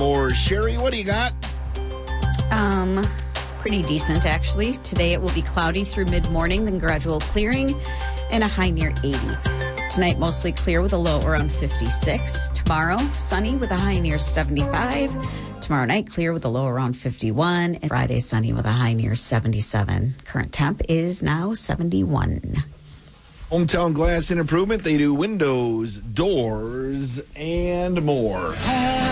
more. Sherry, what do you got? Pretty decent, actually. Today it will be cloudy through mid-morning, then gradual clearing, and a high near 80. Tonight, mostly clear with a low around 56. Tomorrow, sunny with a high near 75. Tomorrow night, clear with a low around 51. And Friday, sunny with a high near 77. Current temp is now 71. Hometown Glass and Improvement. They do windows, doors, and more.